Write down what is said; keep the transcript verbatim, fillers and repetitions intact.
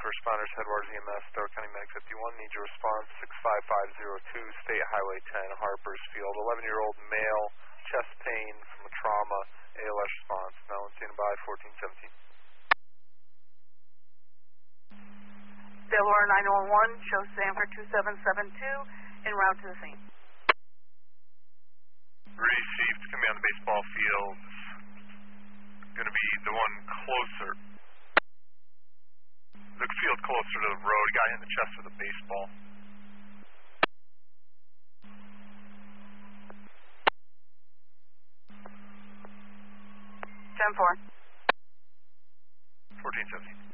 first responders, Headwaters E M S, Stark County Medic fifty-one. Need your response, six five five zero two, State Highway ten, Harpers Field. eleven-year-old male, chest pain from a trauma, A L S response. Now on standby, fourteen seventeen. Delaware nine one one, show Sanford two seven seven two, en route to the scene. Received, coming on the baseball field. Going to be the one closer. The field closer to the road. Guy in the chest with a baseball. ten four. fourteen seventeen.